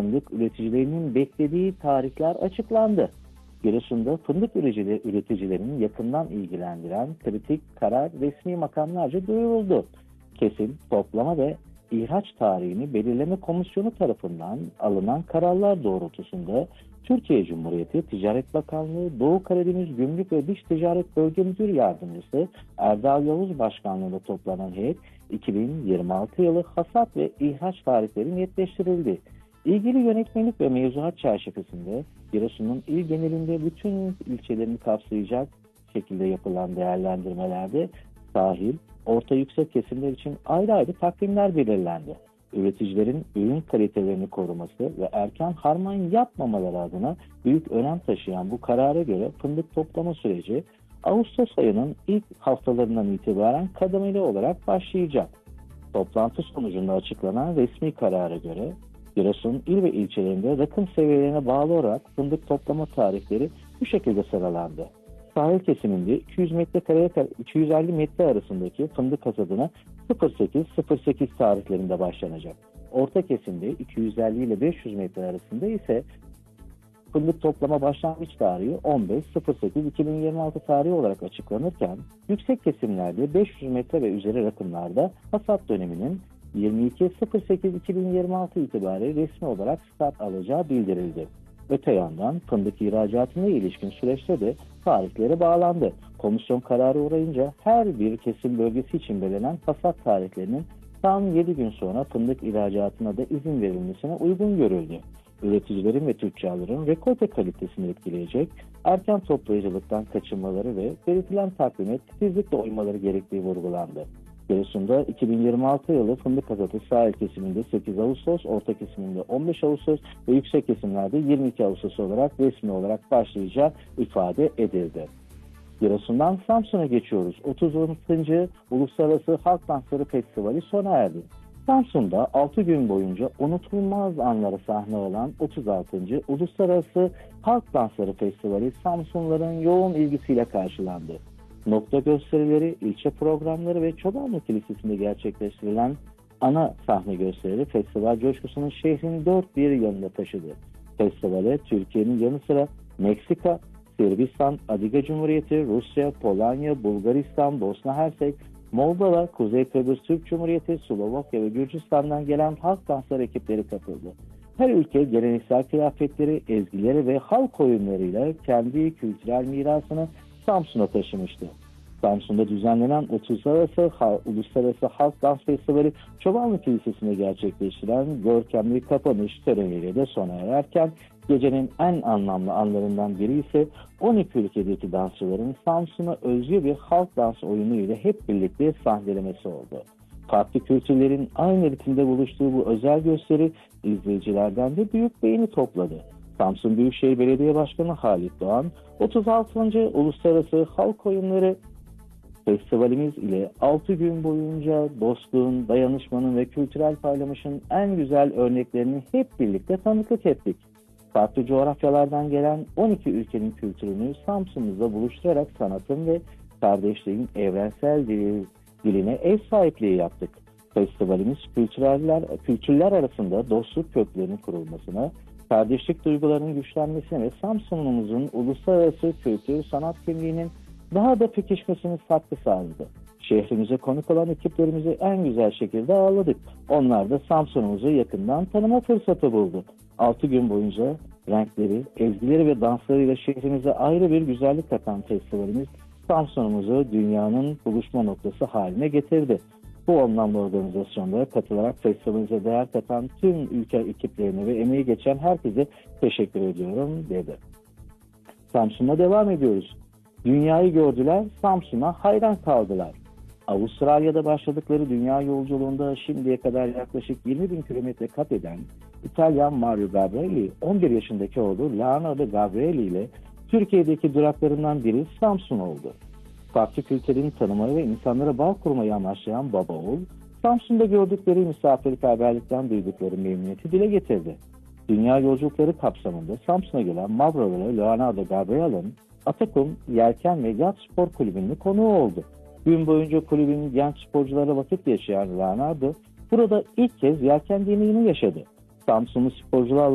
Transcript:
fındık üreticilerinin beklediği tarihler açıklandı. Giresun'da fındık üreticilerinin yakından ilgilendiren kritik karar resmi makamlarca duyuruldu. Kesim, toplama ve ihraç tarihini belirleme komisyonu tarafından alınan kararlar doğrultusunda Türkiye Cumhuriyeti Ticaret Bakanlığı Doğu Karadeniz Gümrük ve Dış Ticaret Bölge Müdür Yardımcısı Erdal Yavuz Başkanlığı'nda toplanan heyet 2026 yılı hasat ve ihraç tarihleri netleştirildi. İlgili yönetmelik ve mevzuat çerçevesinde Giresun'un il genelinde bütün ilçelerini kapsayacak şekilde yapılan değerlendirmelerde sahil, orta yüksek kesimler için ayrı ayrı takvimler belirlendi. Üreticilerin ürün kalitelerini koruması ve erken harman yapmamaları adına büyük önem taşıyan bu karara göre fındık toplama süreci Ağustos ayının ilk haftalarından itibaren kademeli olarak başlayacak. Toplantı sonucunda açıklanan resmi karara göre Giresun il ve ilçelerinde rakım seviyelerine bağlı olarak fındık toplama tarihleri bu şekilde sıralandı. Sahil kesiminde 200 metrekareye 250 metre arasındaki fındık hasadına 08-08 tarihlerinde başlanacak. Orta kesimde 250 ile 500 metre arasında ise fındık toplama başlangıç tarihi 15.08.2026 tarihi olarak açıklanırken, yüksek kesimlerde 500 metre ve üzeri rakımlarda hasat döneminin 22.08.2026 itibariyle resmi olarak start alacağı bildirildi. Öte yandan fındık ihracatına ilişkin süreçte de tarihlere bağlandı. Komisyon kararı uğrayınca her bir kesim bölgesi için belirlenen hasat tarihlerinin tam 7 gün sonra fındık ihracatına da izin verilmesine uygun görüldü. Üreticilerin ve tüccarların rekolte kalitesini etkileyecek, erken toplayıcılıktan kaçınmaları ve belirtilen takvime titizlikle uymaları gerektiği vurgulandı. Giresun'da 2026 yılı fındık hasadı sahil kesiminde 8 Ağustos, orta kesiminde 15 Ağustos ve yüksek kesimlerde 22 Ağustos olarak resmi olarak başlayacağı ifade edildi. Giresun'dan Samsun'a geçiyoruz. 36. Uluslararası Halk Dansları Festivali sona erdi. Samsun'da 6 gün boyunca unutulmaz anlara sahne olan 36. Uluslararası Halk Dansları Festivali Samsunluların yoğun ilgisiyle karşılandı. Nokta gösterileri, ilçe programları ve Çobanlı Kilisesi'nde gerçekleştirilen ana sahne gösterileri festival coşkusunun şehrin dört bir yanına taşıdı. Festivale Türkiye'nin yanı sıra Meksika, Sırbistan, Adiga Cumhuriyeti, Rusya, Polonya, Bulgaristan, Bosna Hersek, Moldova, Kuzey Kıbrıs Türk Cumhuriyeti, Slovakya ve Gürcistan'dan gelen halk dansları ekipleri katıldı. Her ülke geleneksel kıyafetleri, ezgileri ve halk oyunlarıyla kendi kültürel mirasını Samsun'a taşımıştı. Samsun'da düzenlenen 30 Uluslararası Halk Dans Festivali Çobanlı Kilisesi'nde gerçekleştirilen görkemli kapanış töreniyle de sona ererken gecenin en anlamlı anlarından biri ise 12 ülkedeki dansçıların Samsun'a özgü bir halk dans oyunu ile hep birlikte sahnelemesi oldu. Farklı kültürlerin aynı ritimde buluştuğu bu özel gösteri izleyicilerden de büyük beğeni topladı. Samsun Büyükşehir Belediye Başkanı Halit Doğan, 36. Uluslararası Halk Oyunları Festivalimiz ile 6 gün boyunca dostluğun, dayanışmanın ve kültürel paylaşımın en güzel örneklerini hep birlikte tanıklık ettik. Farklı coğrafyalardan gelen 12 ülkenin kültürünü Samsun'umuzda buluşturarak sanatın ve kardeşliğin evrensel diline ev sahipliği yaptık. Festivalimiz kültürler arasında dostluk köklerinin kurulmasına, kardeşlik duygularının güçlenmesine ve Samsun'umuzun uluslararası kültür sanat kimliğinin daha da pekişmesine katkı sağladı. Şehrimize konuk olan ekiplerimizi en güzel şekilde ağırladık. Onlar da Samsun'umuzu yakından tanıma fırsatı buldu. 6 gün boyunca renkleri, ezgileri ve danslarıyla şehrimize ayrı bir güzellik katan festivalimiz Samsun'umuzu dünyanın buluşma noktası haline getirdi. Bu anlamda organizasyonlara katılarak festivalimize değer katan tüm ülke ekiplerine ve emeği geçen herkese teşekkür ediyorum dedi. Samsun'a devam ediyoruz. Dünyayı gördüler, Samsun'a hayran kaldılar. Avustralya'da başladıkları dünya yolculuğunda şimdiye kadar yaklaşık 20.000 kilometre kat eden İtalyan Mario Gabrieli, 11 yaşındaki oğlu Leonardo Gabrieli ile Türkiye'deki duraklarından biri Samsun oldu. Farklı kültürlerini tanımayı ve insanlara bağ kurmayı amaçlayan baba oğul, Samsun'da gördükleri misafirperverlikten duydukları memnuniyeti dile getirdi. Dünya yolculukları kapsamında Samsun'a gelen Mauro ve Leonardo Gabriel'in Atakum Yelken ve Yat Spor Kulübü'nün konuğu oldu. Gün boyunca kulübün genç sporculara vakit geçiren Leonardo, burada ilk kez yelken deneyimi yaşadı. Samsunlu sporcularla